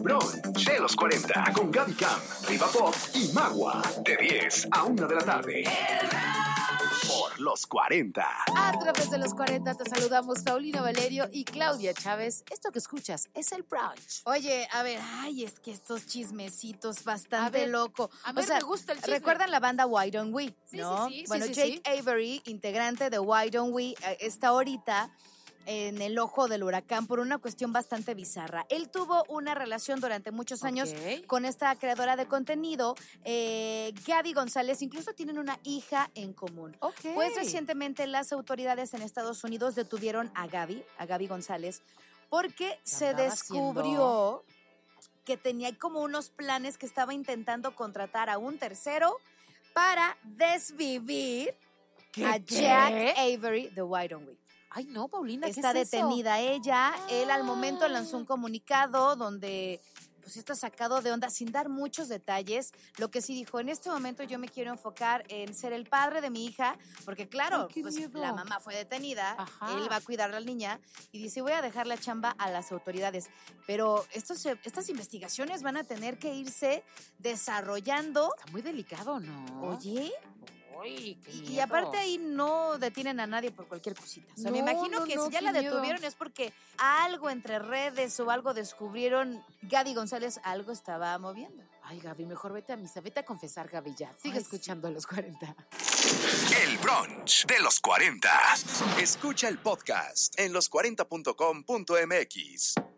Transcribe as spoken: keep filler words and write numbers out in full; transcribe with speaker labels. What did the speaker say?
Speaker 1: brunch de los cuarenta con Gaby Cam, Riva Pop y Magua. De diez a una de la tarde. Por los cuarenta.
Speaker 2: A través de los cuarenta te saludamos Paulino Valerio y Claudia Chávez. Esto que escuchas es el brunch.
Speaker 3: Oye, a ver, ay, es que estos chismecitos bastante
Speaker 2: A ver,
Speaker 3: loco.
Speaker 2: a ver,
Speaker 3: o sea,
Speaker 2: me gusta el chisme.
Speaker 3: ¿recuerdan la banda Why Don't We?
Speaker 2: Sí,
Speaker 3: ¿no?
Speaker 2: sí, sí,
Speaker 3: bueno,
Speaker 2: sí, sí,
Speaker 3: Jake
Speaker 2: sí.
Speaker 3: Avery, integrante de Why Don't We, eh, está ahorita en el ojo del huracán por una cuestión bastante bizarra. Él tuvo una relación durante muchos años
Speaker 2: Ok.
Speaker 3: con esta creadora de contenido, eh, Gaby González. Incluso tienen una hija en común.
Speaker 2: Ok.
Speaker 3: Pues recientemente las autoridades en Estados Unidos detuvieron a Gaby, a Gaby González, porque se
Speaker 2: andaba
Speaker 3: descubrió que tenía como unos planes que estaba intentando contratar a un tercero para desvivir
Speaker 2: ¿Qué,
Speaker 3: a
Speaker 2: qué?
Speaker 3: Jack Avery de Why Don't We.
Speaker 2: Ay, no, Paulina, ¿qué
Speaker 3: Está
Speaker 2: es eso?
Speaker 3: detenida ella. Él al momento lanzó un comunicado donde pues está sacado de onda sin dar muchos detalles. Lo que sí dijo, en este momento yo me quiero enfocar en ser el padre de mi hija, porque claro,
Speaker 2: Ay, qué
Speaker 3: pues
Speaker 2: miedo.
Speaker 3: la mamá fue detenida,
Speaker 2: Ajá.
Speaker 3: él va a cuidar a la niña y dice, voy a dejar la chamba a las autoridades. Pero estos, estas investigaciones van a tener que irse desarrollando.
Speaker 2: Está muy delicado, ¿no?
Speaker 3: Oye,
Speaker 2: Uy, qué
Speaker 3: y, y
Speaker 2: miedo.
Speaker 3: aparte ahí no detienen a nadie por cualquier cosita. O sea, me
Speaker 2: No,
Speaker 3: imagino
Speaker 2: no,
Speaker 3: que
Speaker 2: no,
Speaker 3: si ya
Speaker 2: qué
Speaker 3: la
Speaker 2: miedo.
Speaker 3: detuvieron es porque algo entre redes o algo descubrieron. Gaby González algo estaba moviendo.
Speaker 2: Ay, Gaby, mejor vete a misa, vete a confesar, Gaby, ya. Sigue
Speaker 3: Ay,
Speaker 2: escuchando a los cuarenta.
Speaker 1: El brunch de los cuarenta. Escucha el podcast en los cuarenta punto com punto m x.